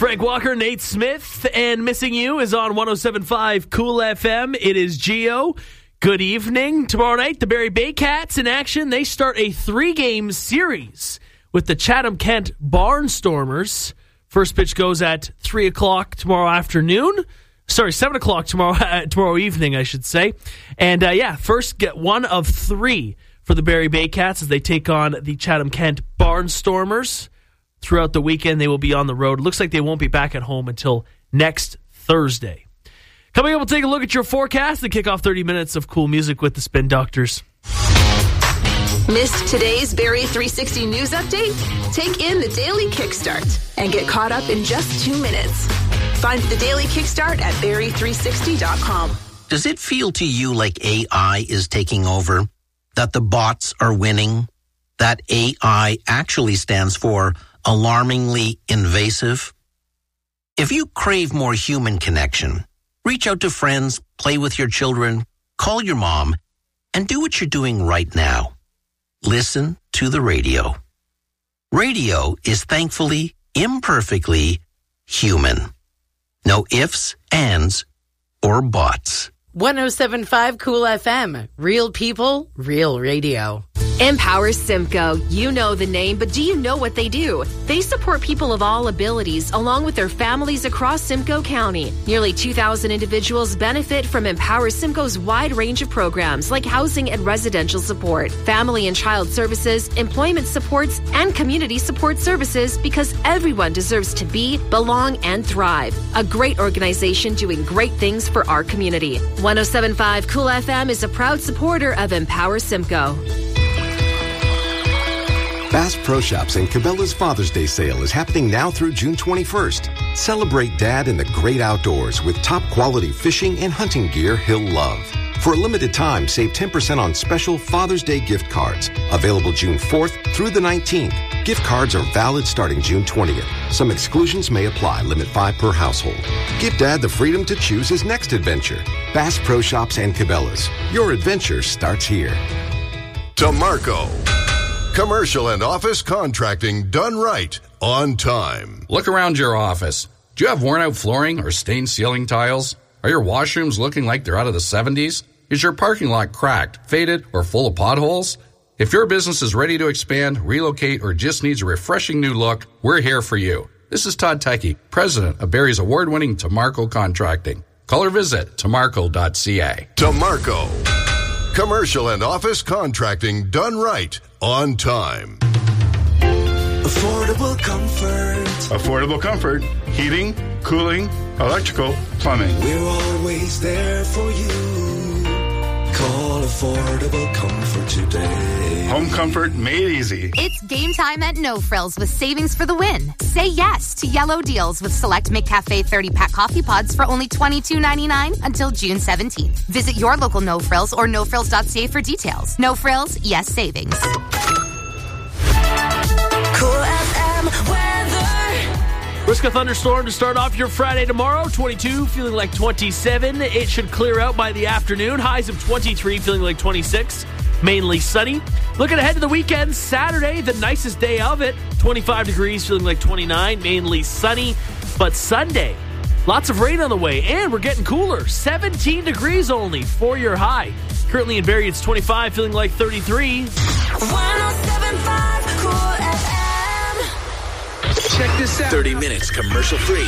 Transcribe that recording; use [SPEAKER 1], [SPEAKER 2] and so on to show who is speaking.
[SPEAKER 1] Frank Walker, Nate Smith, and Missing You is on 107.5 Cool FM. It is Gio. Good evening. Tomorrow night, the Barrie Baycats in action. They start a 3-game series with the Chatham-Kent Barnstormers. First pitch goes at 3 o'clock tomorrow afternoon. 7 o'clock tomorrow evening, I should say. And, first get one of 3 for the Barrie Baycats as they take on the Chatham-Kent Barnstormers. Throughout the weekend, they will be on the road. Looks like they won't be back at home until next Thursday. Coming up, we'll take a look at your forecast and kick off 30 minutes of cool music with the Spin Doctors.
[SPEAKER 2] Missed today's Barrie 360 news update? Take in the Daily Kickstart and get caught up in just 2 minutes. Find the Daily Kickstart at Barrie360.com.
[SPEAKER 3] Does it feel to you like AI is taking over? That the bots are winning? That AI actually stands for alarmingly invasive? If you crave more human connection, reach out to friends, play with your children, call your mom, and do what you're doing right now. Listen to the radio. Radio is thankfully, imperfectly human. No ifs, ands, or buts.
[SPEAKER 4] 107.5 Cool FM. Real people, real radio.
[SPEAKER 5] Empower Simcoe. You know the name, but do you know what they do? They support people of all abilities along with their families across Simcoe County. Nearly 2,000 individuals benefit from Empower Simcoe's wide range of programs like housing and residential support, family and child services, employment supports, and community support services because everyone deserves to be, belong, and thrive. A great organization doing great things for our community. 107.5 Cool FM is a proud supporter of Empower Simcoe.
[SPEAKER 6] Bass Pro Shops and Cabela's Father's Day sale is happening now through June 21st. Celebrate Dad in the great outdoors with top quality fishing and hunting gear he'll love. For a limited time, save 10% on special Father's Day gift cards. Available June 4th through the 19th. Gift cards are valid starting June 20th. Some exclusions may apply. Limit 5 per household. Give Dad the freedom to choose his next adventure. Bass Pro Shops and Cabela's. Your adventure starts here.
[SPEAKER 7] TAMARCO. Commercial and office contracting done right, on time.
[SPEAKER 8] Look around your office. Do you have worn-out flooring or stained ceiling tiles? Are your washrooms looking like they're out of the 70s? Is your parking lot cracked, faded, or full of potholes? If your business is ready to expand, relocate, or just needs a refreshing new look, we're here for you. This is Todd Tecke, president of Barrie's award-winning TAMARCO Contracting. Call or visit tamarco.ca.
[SPEAKER 7] TAMARCO. Commercial and office contracting done right, on time.
[SPEAKER 9] Affordable comfort.
[SPEAKER 10] Affordable comfort. Heating, cooling, electrical, plumbing.
[SPEAKER 9] We're always there for you. Call Affordable Comfort today.
[SPEAKER 10] Home comfort made easy.
[SPEAKER 11] It's game time at No Frills with savings for the win. Say yes to yellow deals with select McCafe 30-pack coffee pods for only $22.99 until June 17th. Visit your local No Frills or nofrills.ca for details. No Frills, yes savings.
[SPEAKER 2] Cool FM weather.
[SPEAKER 1] Risk of thunderstorm to start off your Friday tomorrow. 22, feeling like 27. It should clear out by the afternoon. Highs of 23, feeling like 26. Mainly sunny. Looking ahead to the weekend, Saturday, the nicest day of it. 25 degrees, feeling like 29. Mainly sunny. But Sunday, lots of rain on the way. And we're getting cooler. 17 degrees only for your high. Currently in Barrie, it's 25, feeling like 33.
[SPEAKER 2] 107.5 Cool FM.
[SPEAKER 12] Check this out. 30 minutes commercial free.